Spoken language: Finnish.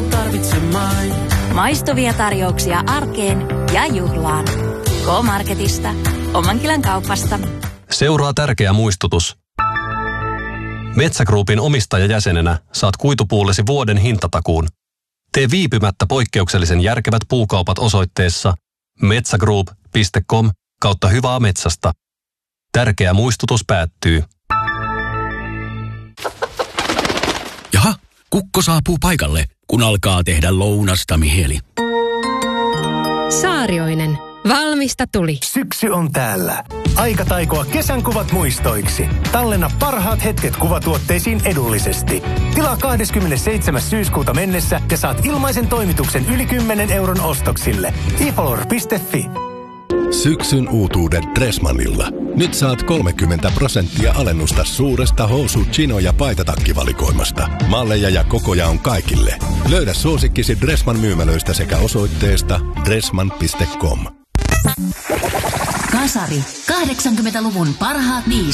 en tarvitse mai. Maistuvia tarjouksia arkeen ja juhlaan. K-Marketista, Omankylän kaupasta. Seuraa tärkeä muistutus. Metsä Groupin omistajajäsenenä saat kuitupuullesi vuoden hintatakuun. Tee viipymättä poikkeuksellisen järkevät puukaupat osoitteessa metsagroup.com/hyvää metsästä. Tärkeä muistutus päättyy. Jaha, kukko saapuu paikalle, kun alkaa tehdä lounasta mieli. Saarioinen. Valmista tuli. Syksy on täällä. Aika taikoa kesän kuvat muistoiksi. Tallenna parhaat hetket kuvatuotteisiin edullisesti. Tilaa 27. syyskuuta mennessä ja saat ilmaisen toimituksen yli 10 euron ostoksille. ifolor.fi. Syksyn uutuudet Dressmannilla. Nyt saat 30% alennusta suuresta housu-, chino- ja paitatakkivalikoimasta. Malleja ja kokoja on kaikille. Löydä suosikkisi Dressmann myymälöistä sekä osoitteesta dressmann.com. Kasari. 80-luvun parhaat biisit.